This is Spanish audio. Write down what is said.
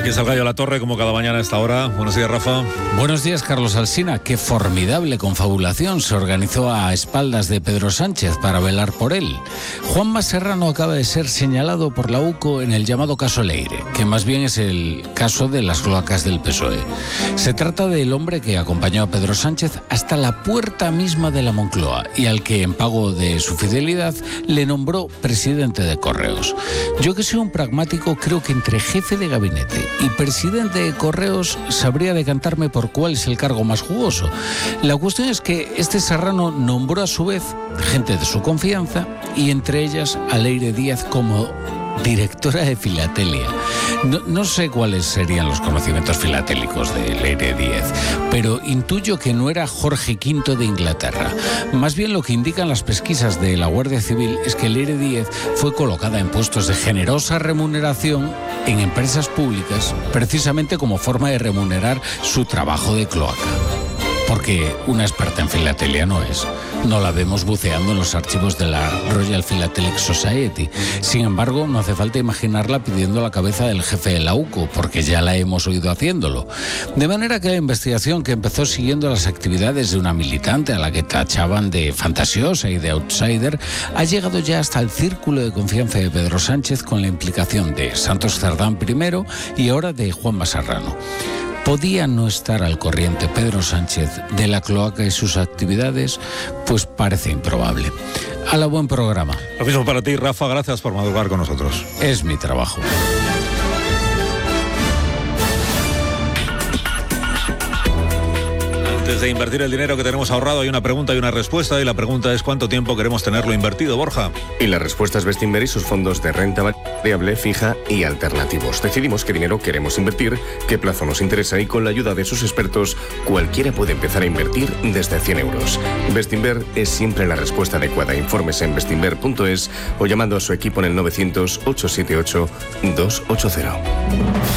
Aquí está el Gallo La Torre, como cada mañana a esta hora. Buenos días, Rafa. Buenos días, Carlos Alsina. Qué formidable confabulación se organizó a espaldas de Pedro Sánchez para velar por él. Juanma Serrano acaba de ser señalado por la UCO en el llamado caso Leire, que más bien es el caso de las cloacas del PSOE. Se trata del hombre que acompañó a Pedro Sánchez hasta la puerta misma de la Moncloa y al que, en pago de su fidelidad, le nombró presidente de Correos. Yo, que soy un pragmático, creo que entre jefe de gabinete y presidente de Correos sabría decantarme por cuál es el cargo más jugoso. La cuestión es que este Serrano nombró a su vez gente de su confianza y entre ellas a Leire Díaz como directora de Filatelia. No sé cuáles serían los conocimientos filatélicos de Leire Díaz, pero intuyo que no era Jorge V de Inglaterra. Más bien lo que indican las pesquisas de la Guardia Civil es que Leire Díaz fue colocada en puestos de generosa remuneración en empresas públicas, precisamente como forma de remunerar su trabajo de cloaca. Porque una experta en filatelia no es. No la vemos buceando en los archivos de la Royal Philatelic Society. Sin embargo, no hace falta imaginarla pidiendo la cabeza del jefe de la UCO, porque ya la hemos oído haciéndolo. De manera que la investigación, que empezó siguiendo las actividades de una militante a la que tachaban de fantasiosa y de outsider, ha llegado ya hasta el círculo de confianza de Pedro Sánchez, con la implicación de Santos Cerdán primero y ahora de Juanma Serrano. ¿Podía no estar al corriente Pedro Sánchez de la cloaca y sus actividades? Pues parece improbable. ¡Hala, buen programa! Lo mismo para ti, Rafa. Gracias por madrugar con nosotros. Es mi trabajo. Antes de invertir el dinero que tenemos ahorrado, hay una pregunta y una respuesta, y la pregunta es: ¿cuánto tiempo queremos tenerlo invertido, Borja? Y la respuesta es Bestinver y sus fondos de renta variable, fija y alternativos. Decidimos qué dinero queremos invertir, qué plazo nos interesa, y con la ayuda de sus expertos, cualquiera puede empezar a invertir desde 100 euros. Bestinver es siempre la respuesta adecuada. Informes en bestinver.es o llamando a su equipo en el 900 878 280.